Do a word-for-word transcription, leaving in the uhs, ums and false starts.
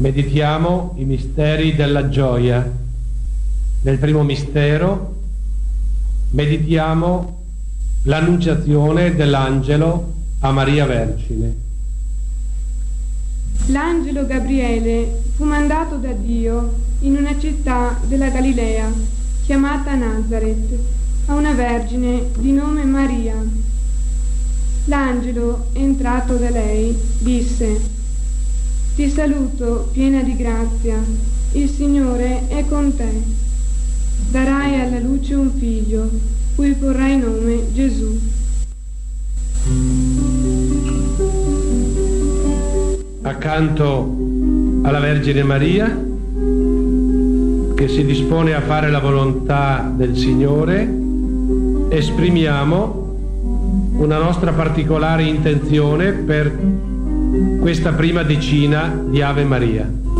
Meditiamo i misteri della gioia. Nel primo mistero meditiamo l'annunciazione dell'angelo a Maria Vergine. L'angelo Gabriele fu mandato da Dio in una città della Galilea chiamata Nazaret a una vergine di nome Maria. L'angelo, entrato da lei, disse: Ti saluto, piena di grazia, il Signore è con te. Darai alla luce un figlio, cui porrai nome Gesù. Accanto alla Vergine Maria, che si dispone a fare la volontà del Signore, esprimiamo una nostra particolare intenzione per questa prima decina di Ave Maria.